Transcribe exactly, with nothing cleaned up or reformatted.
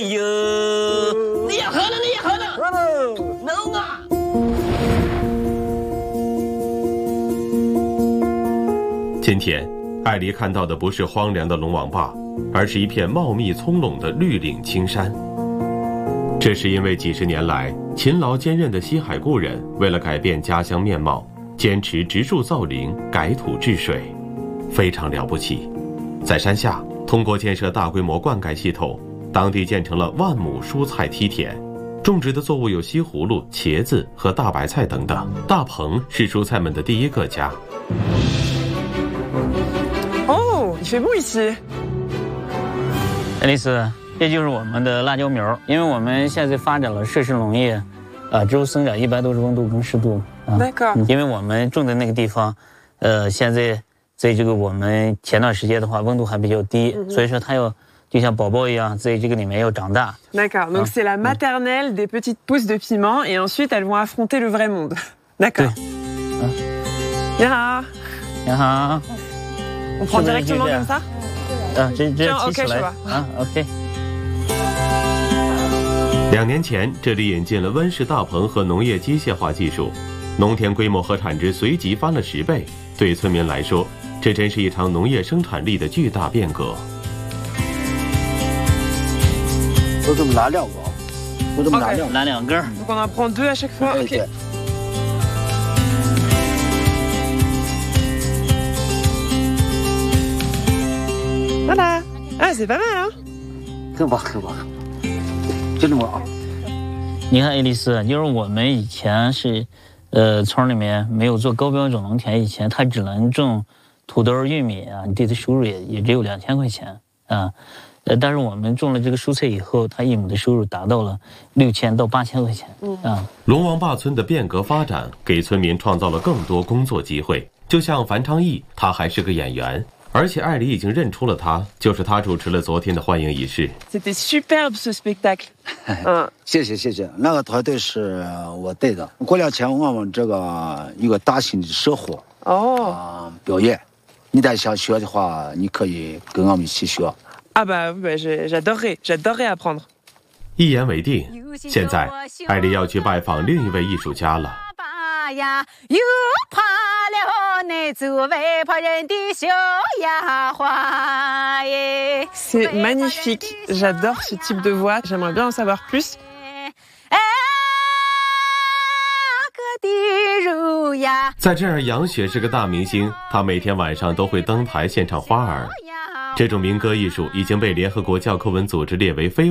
哟，你也喝了，你也喝了，喝了，能啊！ 今天，艾黎看到的不是荒凉的龙王坝，而是一片茂密葱茏的绿岭青山。这是因为几十年来勤劳坚韧的西海固人为了改变家乡面貌，坚持植树造林、改土治水，非常了不起。在山下，通过建设大规模灌溉系统，当地建成了万亩蔬菜梯田，种植的作物有西葫芦、茄子和大白菜等等。大棚是蔬菜们的第一个家。 哦，il fait beau ici。 爱丽丝，这就是我们的辣椒苗，因为我们现在发展了设施农业，呃，植物生长一般都是温度跟湿度啊。因为我们种的那个地方，呃，现在在这个我们前段时间的话，温度还比较低，嗯、所以说它要就像宝宝一样，在这个里面要长大。 D'accord. Donc c'est la maternelle des petites pousses de piment, et ensuite elles vont affronter le vrai monde. D'accord. 你好。 你好。 On prend directement comme ça. 啊，这这提起来啊 ，OK。 两年前，这里引进了温室大棚和农业机械化技术，农田规模和产值随即翻了十倍。对村民来说，这真是一场农业生产力的巨大变革。 我这么拿两个，我这么拿两拿两根。 Donc on en prend deux à chaque fois. OK. Voilà. Ah, c'est pas mal, hein? 很棒，很棒，就这么啊。 你看，爱丽丝，就是我们以前是，呃，村里面没有做高标准农田，以前它只能种土豆、玉米啊，你的收入也也只有两千块钱啊。呃，但是我们种了这个蔬菜以后，它一亩的收入达到了六千到八千块钱啊。 龙王坝村的变革发展，给村民创造了更多工作机会。就像樊昌义，他还是个演员。而且艾黎已经认出了他，就是他主持了昨天的欢迎仪式。 C'était superbe ce spectacle。 嗯，谢谢谢谢。那个团队是我带的。过两天我们这个一个大型的社活哦、 呃、表演，你再想学的话，你可以跟我们一起学。 Ah bah oui, j'adorerais, j'adorerais apprendre。 一言为定，现在艾黎要去拜访另一位艺术家了。 C'est magnifique, j'adore ce type de voix, j'aimerais bien en savoir plus. 在这儿，杨雪是个大明星，她每天晚上都会登台献唱花儿。这种民歌艺术已经被联合国教科文组织列为非